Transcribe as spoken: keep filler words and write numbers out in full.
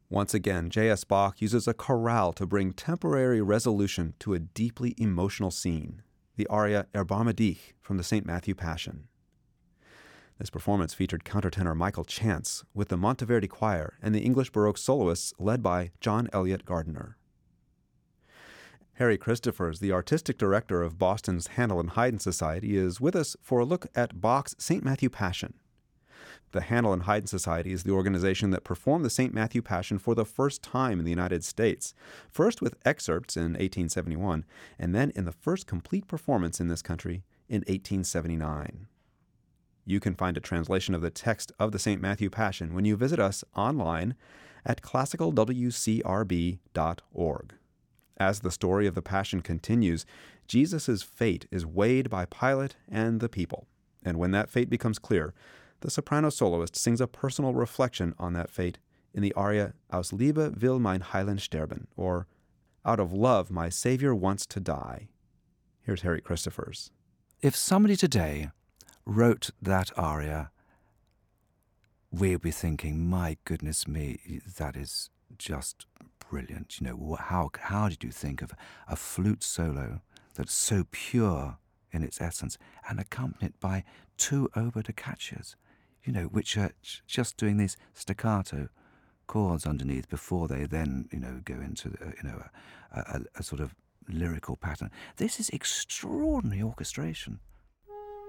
Once again, J S. Bach uses a chorale to bring temporary resolution to a deeply emotional scene, the aria Erbarme dich from the Saint Matthew Passion. This performance featured countertenor Michael Chance with the Monteverdi Choir and the English Baroque soloists led by John Elliott Gardiner. Harry Christophers, the artistic director of Boston's Handel and Haydn Society, is with us for a look at Bach's Saint Matthew Passion. The Handel and Haydn Society is the organization that performed the Saint Matthew Passion for the first time in the United States, first with excerpts in eighteen seventy-one, and then in the first complete performance in this country in eighteen seventy-nine. You can find a translation of the text of the Saint Matthew Passion when you visit us online at classical w c r b dot org. As the story of the Passion continues, Jesus' fate is weighed by Pilate and the people, and when that fate becomes clear, the soprano soloist sings a personal reflection on that fate in the aria Aus Liebe will mein Heiland sterben, or Out of love my Savior wants to die. Here's Harry Christophers. If somebody today wrote that aria, we'd be thinking, my goodness me, that is just brilliant. You know, how, how did you think of a flute solo that's so pure in its essence and accompanied by two oboe da caccias, you know, which are just doing these staccato chords underneath before they then, you know, go into, the, you know, a, a, a sort of lyrical pattern. This is extraordinary orchestration.